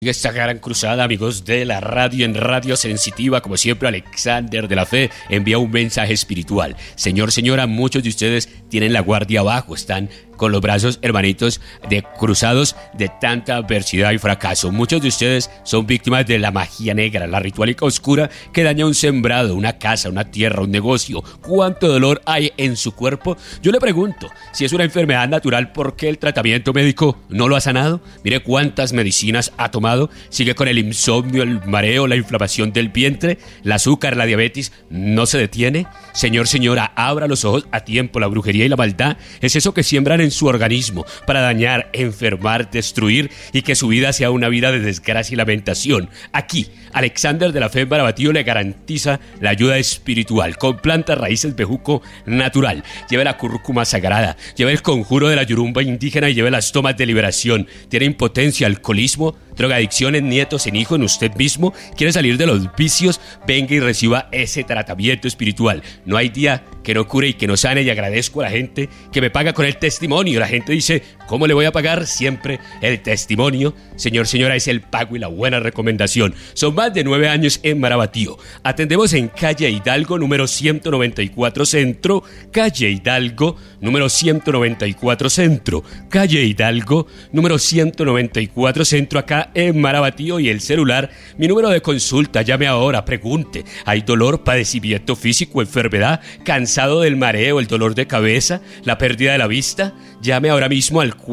Esta gran cruzada, amigos de la radio en Radio Sensitiva, como siempre, Alexander de la Fe envía un mensaje espiritual. Señor, señora, muchos de ustedes tienen la guardia abajo, están con los brazos, hermanitos, cruzados de tanta adversidad y fracaso. Muchos de ustedes son víctimas de la magia negra, la ritualica oscura que daña un sembrado, una casa, una tierra, un negocio. ¿Cuánto dolor hay en su cuerpo? Yo le pregunto, si es una enfermedad natural, ¿por qué el tratamiento médico no lo ha sanado? Mire cuántas medicinas ha tomado, sigue con el insomnio, el mareo, la inflamación del vientre, el azúcar, la diabetes, ¿no se detiene? Señor, señora, abra los ojos a tiempo. La brujería y la maldad es eso que siembran en su organismo para dañar, enfermar, destruir y que su vida sea una vida de desgracia y lamentación. Aquí, Alexander de la Fe en Marabatío le garantiza la ayuda espiritual con plantas, raíces, bejuco natural. Lleve la cúrcuma sagrada, lleve el conjuro de la yurumba indígena y lleve las tomas de liberación. ¿Tiene impotencia, alcoholismo, drogadicciones, nietos, en hijo, en usted mismo? ¿Quiere salir de los vicios? Venga y reciba ese tratamiento espiritual. No hay día que no cure y que no sane, y agradezco a la gente que me paga con el testimonio. La gente dice, ¿cómo le voy a pagar? Siempre el testimonio. Señor, señora, es el pago y la buena recomendación. Son más de 9 años en Marabatío. Atendemos en calle Hidalgo, número 194 Centro, calle Hidalgo, número 194 Centro, calle Hidalgo, número 194 Centro, acá en Marabatío. Y el celular, mi número de consulta, llame ahora, pregunte. ¿Hay dolor, padecimiento físico, enfermedad, cansado del mareo, el dolor de cabeza, la pérdida de la vista? Llame ahora mismo al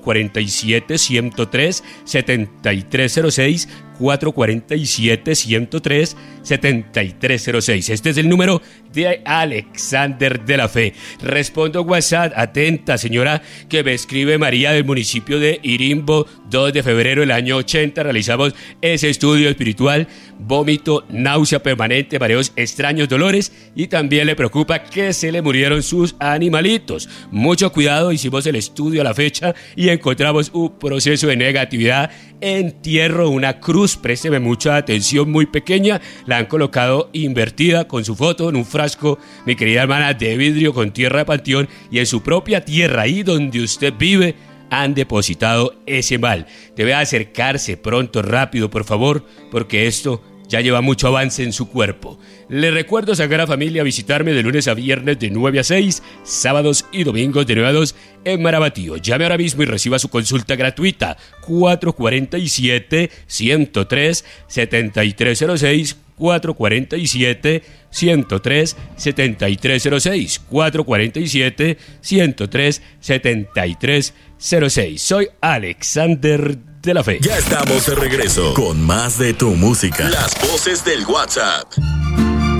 447-103-7306, 447-103-7306. Este es el número de Alexander de la Fe. Respondo WhatsApp. Atenta, señora, que me escribe María del municipio de Irimbo. 2 de febrero del año 80 realizamos ese estudio espiritual. Vómito, náusea permanente, mareos extraños, dolores, y también le preocupa que se le murieron sus animalitos. Mucho cuidado, hicimos el estudio a la fecha y encontramos un proceso de negatividad, entierro, una cruz, présteme mucha atención, muy pequeña, la han colocado invertida con su foto en un frasco, mi querida hermana, de vidrio con tierra de panteón, y en su propia tierra, ahí donde usted vive, han depositado ese mal. Debe acercarse pronto, rápido, por favor, porque esto ya lleva mucho avance en su cuerpo. Le recuerdo, Sagrada Familia, visitarme de lunes a viernes de 9 a 6, sábados y domingos de 9 a 2 en Marabatío. Llame ahora mismo y reciba su consulta gratuita. 447-103-7306, 447-103-7306, 447-103-7306. Soy Alexander de la Fe. Ya estamos de regreso con más de tu música. Las voces del WhatsApp.